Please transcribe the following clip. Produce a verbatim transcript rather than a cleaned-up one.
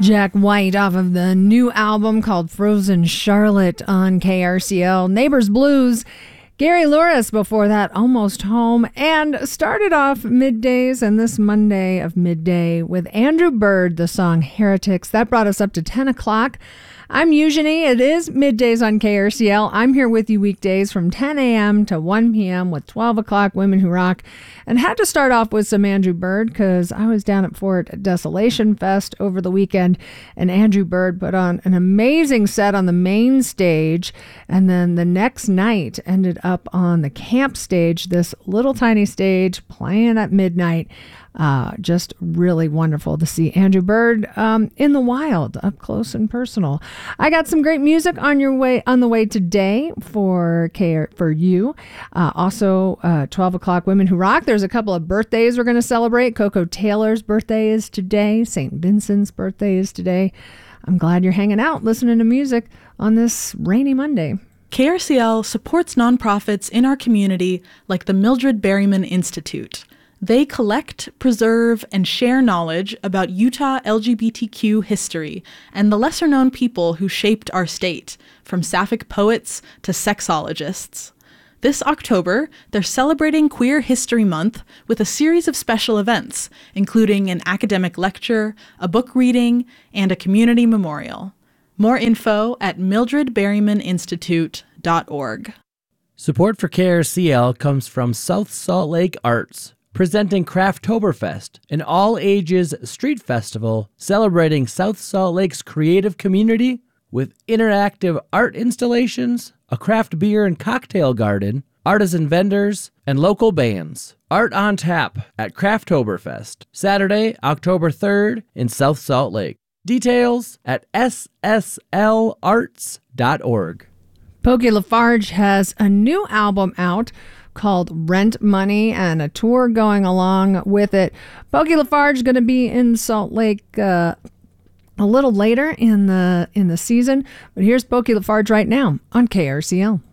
Jack White off of the new album called Frozen Charlotte on K R C L. Neighbors Blues. Gary Louris before that, Almost Home. And started off middays and this Monday of midday with Andrew Bird, the song Heretics. That brought us up to ten o'clock. I'm Eugenie. It is middays on K R C L. I'm here with you weekdays from ten a.m. to one p.m. with twelve o'clock Women Who Rock. And had to start off with some Andrew Bird because I was down at Fort Desolation Fest over the weekend, and Andrew Bird put on an amazing set on the main stage. And then the next night ended up on the camp stage, this little tiny stage playing at midnight. Uh, just really wonderful to see Andrew Bird um, in the wild, up close and personal. I got some great music on your way on the way today for K- for you. Uh, also, uh, twelve o'clock Women Who Rock. There's a couple of birthdays we're going to celebrate. Coco Taylor's birthday is today. Saint Vincent's birthday is today. I'm glad you're hanging out, listening to music on this rainy Monday. K R C L supports nonprofits in our community like the Mildred Berryman Institute. They collect, preserve, and share knowledge about Utah L G B T Q history and the lesser-known people who shaped our state, from sapphic poets to sexologists. This October, they're celebrating Queer History Month with a series of special events, including an academic lecture, a book reading, and a community memorial. More info at mildred berryman institute dot org. Support for K R C L comes from South Salt Lake Arts, presenting Crafttoberfest, an all-ages street festival celebrating South Salt Lake's creative community with interactive art installations, a craft beer and cocktail garden, artisan vendors, and local bands. Art on tap at Crafttoberfest, Saturday, October third in South Salt Lake. Details at s s l arts dot org. Pokey LaFarge has a new album out called Rent Money and a tour going along with it. Pokey LaFarge is going to be in Salt Lake uh, a little later in the in the season, but here's Pokey LaFarge right now on K R C L.